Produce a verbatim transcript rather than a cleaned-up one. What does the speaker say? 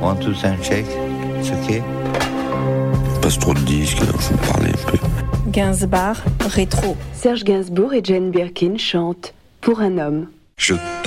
One, two, sound check. It's okay. Passe trop de disques, alors je vais me parler un peu. Gainsbourg, rétro. Serge Gainsbourg et Jane Birkin chantent Pour un homme. Je